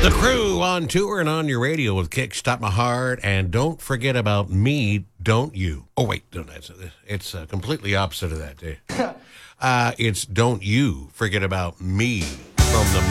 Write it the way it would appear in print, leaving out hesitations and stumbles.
The Crew on tour and on your radio with Kick Stop My Heart, and Don't Forget About Me, Don't You. Oh, wait, no, it's completely opposite of that. It's Don't You Forget About Me from the